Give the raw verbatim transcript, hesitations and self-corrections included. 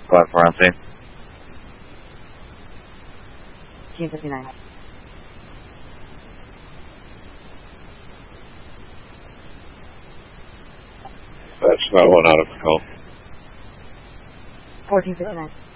Squad four on scene. Team fifty-nine. That's not one out of control. fourteen fifty-nine.